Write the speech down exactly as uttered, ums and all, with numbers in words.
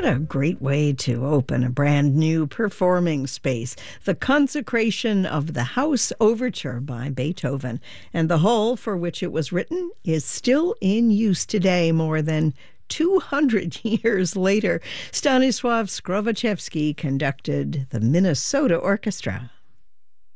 What a great way to open a brand new performing space. The Consecration of the House Overture by Beethoven. And the hall for which it was written is still in use today, more than two hundred years later. Stanisław Skrowaczewski conducted the Minnesota Orchestra.